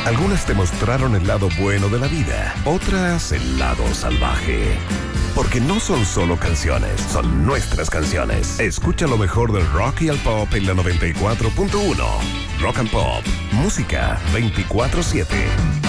Algunas te mostraron el lado bueno de la vida, otras el lado salvaje. Porque no son solo canciones, son nuestras canciones. Escucha lo mejor del rock y el pop en la 94.1. Rock and Pop, música 24/7.